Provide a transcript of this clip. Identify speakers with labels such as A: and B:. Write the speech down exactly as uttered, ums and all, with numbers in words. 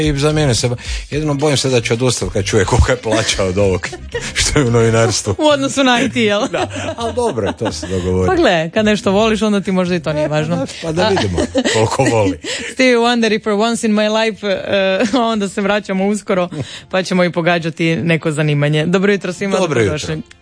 A: i zamijenio se. Jedino bojim se da će odustati kad čuje koliko je plaća od ovog što je u novinarstvu.
B: U odnosu na I T, jel?
A: Da, ali dobro je, to se dogovori.
B: Pa gle, kad nešto voliš, onda ti možda i to nije važno.
A: Pa da vidimo koliko voli.
B: Stevie Wonder i For Once in My Life, uh, onda se vraćamo uskoro, pa ćemo i pogađati neko zanimanje. Dobro jutro svima,
A: dobro
B: dobrodošli.
A: Jutro.